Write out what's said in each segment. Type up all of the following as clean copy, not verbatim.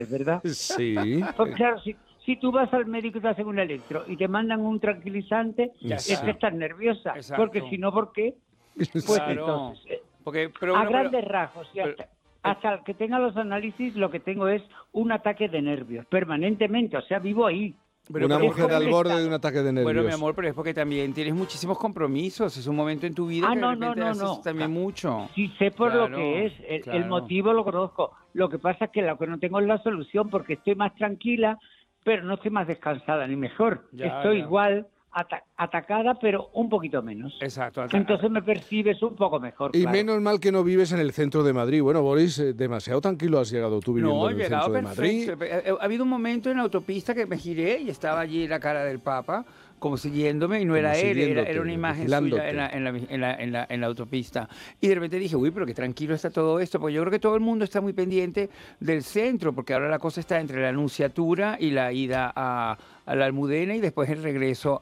¿verdad? Sí. Porque claro, si tú vas al médico y te hacen un electro y te mandan un tranquilizante, Ya es está. que estás nerviosa. Exacto. Porque si no, ¿por qué? Pues Claro. entonces, Pero a bueno, grandes rasgos, y pero- hasta que tenga los análisis, lo que tengo es un ataque de nervios, permanentemente, o sea, vivo ahí. Una es mujer como al un borde estado. de un ataque de nervios. Bueno, mi amor, pero es porque también tienes muchísimos compromisos. Es un momento en tu vida Ah, que de no, repente no, haces no. también mucho. Sí sé por lo Claro, que es, el claro. motivo lo conozco. Lo que pasa es que lo que no tengo es la solución porque estoy más tranquila, pero no estoy más descansada ni mejor. Ya, estoy ya. igual atacada, pero un poquito menos. Exacto. Entonces me percibes un poco mejor. Y claro. menos mal que no vives en el centro de Madrid. Bueno, Boris, demasiado tranquilo has llegado tú viviendo No, en he el llegado centro de Madrid. perfecto. Ha habido un momento en la autopista que me giré y estaba allí la cara del Papa, como siguiéndome, y no Como era él, siguiéndote, era una imagen vigilándote. suya en la autopista. Y de repente dije, uy, pero qué tranquilo está todo esto, porque yo creo que todo el mundo está muy pendiente del centro, porque ahora la cosa está entre la Anunciatura y la ida a la Almudena y después el regreso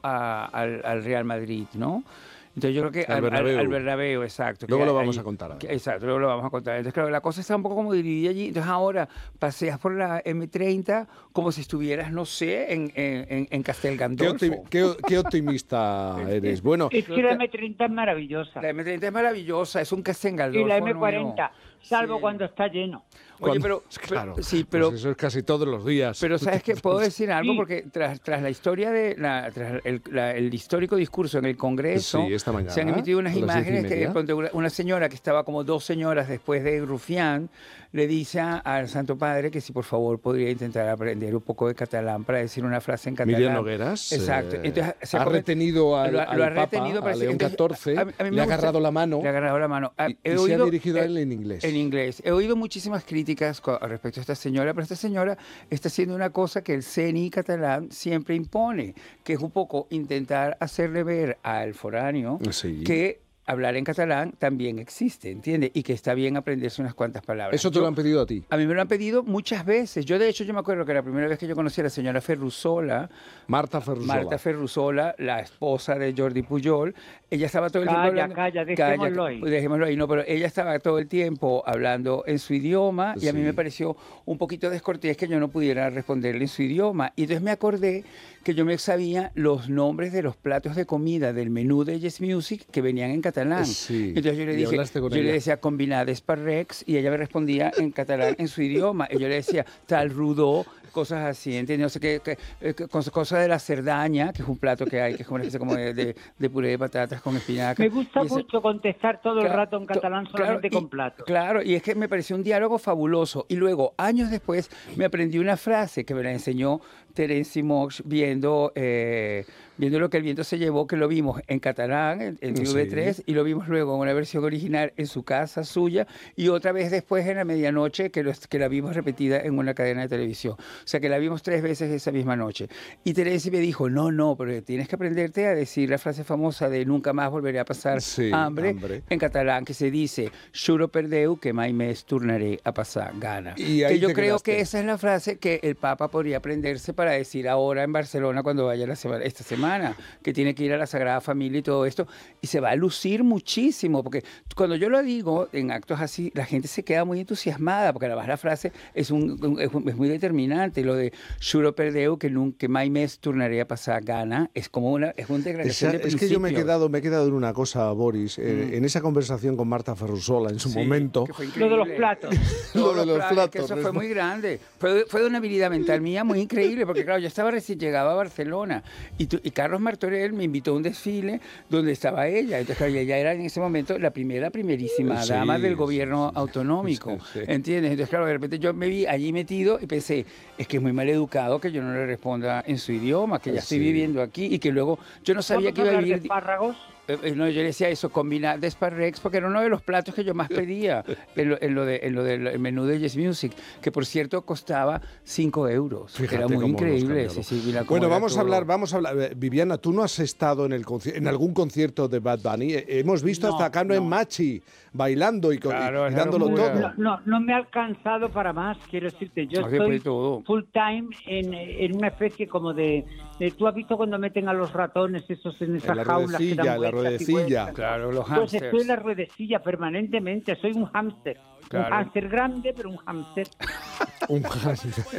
al Real Madrid, ¿no? Entonces yo creo que Al Bernabéu. al Bernabéu, exacto. Luego que lo vamos ahí- a contar ahora. Exacto, luego lo vamos a contar. Entonces, claro, la cosa está un poco como dividida allí. Entonces ahora paseas por la M30 como si estuvieras, no sé, en Castel Qué, Gandolfo. qué optimista eres. Bueno, Es que la M30 es maravillosa. La M30 es maravillosa, es un Castel Y Gandolfo la nuevo. M40, salvo Sí. cuando está lleno. Oye, cuando- pero, claro, sí, pero, pues eso es casi todos los días. pero ¿sabes qué? Puedo decir algo, Sí. porque tras la historia tras el histórico discurso en el Congreso, Sí, esta mañana, se han emitido unas a las 10:30. imágenes que ponte, una señora que estaba como 2 señoras después de Rufián, le dice al Santo Padre que si por favor podría intentar aprender un poco de catalán para decir una frase en catalán. Miriam Nogueras Exacto. Entonces, se ha come- retenido al, lo ha al Papa, retenido, a parece- León entonces, XIV, a mí me le ha gusta- agarrado la mano Le ha agarrado la mano. y se ha dirigido a él en inglés. En inglés. He oído muchísimas críticas respecto a esta señora, pero esta señora está haciendo una cosa que el CNI catalán siempre impone, que es un poco intentar hacerle ver al foráneo Sí. que hablar en catalán también existe, ¿entiendes? Y que está bien aprenderse unas cuantas palabras. Eso te lo han pedido a ti. A mí me lo han pedido muchas veces. Yo, de hecho, yo me acuerdo que la primera vez que yo conocí a la señora Ferrusola, Marta Ferrusola. Marta Ferrusola, la esposa de Jordi Pujol, ella estaba todo el tiempo hablando... Dejémoslo ahí. Dejémoslo ahí, no, pero ella estaba todo el tiempo hablando en su idioma y a mí Sí. me pareció un poquito descortés que yo no pudiera responderle en su idioma. Y entonces me acordé que yo me sabía los nombres de los platos de comida del menú de Yes Music que venían en catalán. Sí. Entonces yo le Y dije, hablaste con yo le ella. decía combinades parrex y ella me respondía en catalán en su idioma. Y yo le decía tal rudo, cosas así, ¿entiendes? No sé cosas de la cerdaña, que es un plato que hay, que es como una especie como de puré de patatas con espinaca. Me gusta Y ese- mucho contestar todo el Claro, rato en catalán solamente claro, con platos. Claro, y es que me pareció un diálogo fabuloso. Y luego, años después, me aprendí una frase que me la enseñó Terence Mox viendo lo que el viento se llevó, que lo vimos en catalán, en TV3, y lo vimos luego en una versión original en su casa suya, y otra vez después en la medianoche, que la vimos repetida en una cadena de televisión. O sea, que la vimos 3 veces esa misma noche. Y Terence me dijo, no, pero tienes que aprenderte a decir la frase famosa de nunca más volveré a pasar Sí, hambre, hambre. en catalán, que se dice, juro per Déu que mai més tornaré a pasar gana. Y ahí Que yo te creo quedaste. que esa es la frase que el Papa podría aprenderse para decir ahora en Barcelona cuando vaya esta semana, que tiene que ir a la Sagrada Familia y todo esto, y se va a lucir muchísimo, porque cuando yo lo digo en actos así, la gente se queda muy entusiasmada, porque además la frase es muy determinante, lo de juro per Déu que nunca mai més tornaré a pasar gana, es una declaración de Es que yo me he principios. quedado en una cosa, Boris, en esa conversación con Marta Ferrusola en su Sí, momento. que fue Lo de los increíble. platos. Lo de los que platos, eso ¿no? fue muy grande. Fue de una habilidad mental mía muy increíble, porque claro, yo estaba recién llegaba a Barcelona y Carlos Martorell me invitó a un desfile donde estaba ella. Entonces, claro, ella era en ese momento la primerísima Sí, dama del sí, gobierno sí, sí. autonómico. Sí, sí. ¿Entiendes? Entonces, claro, de repente yo me vi allí metido y pensé, es que es muy mal educado que yo no le responda en su idioma, que ya estoy Sí. viviendo aquí y que luego yo no sabía ¿Vamos que a iba a hablar de vivir... espárragos? No, yo le decía eso, combinar de Sparrex, porque era uno de los platos que yo más pedía en lo del menú de Yes Music, que por cierto costaba 5 euros. Fíjate Era muy cómo nos increíble. cambió. Sí, mira cómo Bueno, era vamos a todo. hablar. Viviana, tú no has estado en algún concierto de Bad Bunny. Hemos visto No, hasta a Cano en no. Machi bailando y Claro, es la dándolo locura. todo. No me ha alcanzado para más, quiero decirte. Yo No, después de estoy todo. full time en una especie como de... ¿Tú has visto cuando meten a los ratones esos en esas En la jaulas que dan ruedecilla, en la vueltas y ruedecilla. vueltas? Claro, los Pues hamsters. estoy en la ruedecilla permanentemente, soy un hámster. Claro. Un hámster grande, pero un hámster. Un hámster.